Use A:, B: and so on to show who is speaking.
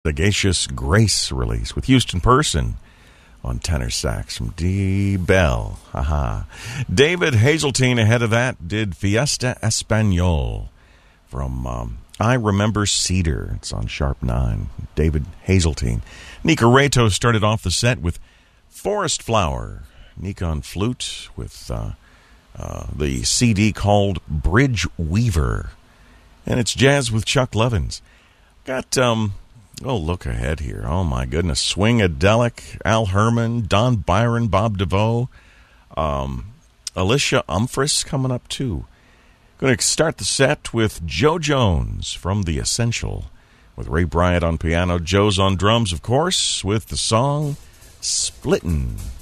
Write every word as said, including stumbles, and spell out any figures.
A: Sagacious Grace release with Houston Person on tenor sax from D. Bell. Haha. David Hazeltine ahead of that did Fiesta Espanol from um, I Remember Cedar. It's on Sharp nine. David Hazeltine. Nika Reto started off the set with Forest Flower. Nika on flute with uh, uh, the C D called Bridge Weaver. And it's jazz with Chuck Levins. Got, um, oh, look ahead here. Oh, my goodness. Swingadelic, Al Herman, Don Byron, Bob DeVoe, um, Alicia Umphris coming up, too. Going to start the set with Joe Jones from The Essential with Ray Bryant on piano. Joe's on drums, of course, with the song Splittin'.